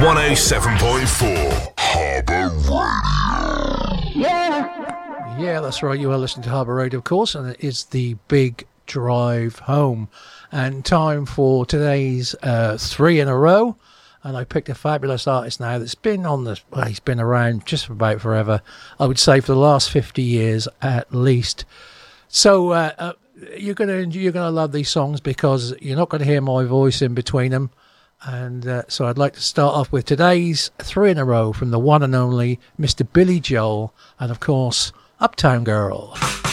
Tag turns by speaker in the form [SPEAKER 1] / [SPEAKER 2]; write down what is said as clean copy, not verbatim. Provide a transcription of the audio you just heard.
[SPEAKER 1] 107.4 Harbour Radio.
[SPEAKER 2] Yeah, that's right. You are listening to Harbour Radio, of course, and it is the big drive home. And time for today's 3 in a row. And I picked a fabulous artist now that's been on the... Well, he's been around just about forever. I would say for the last 50 years at least. So you're gonna love these songs because you're not going to hear my voice in between them. And so I'd like to start off with today's 3 in a row from the one and only Mr. Billy Joel. And, of course, Uptown Girl.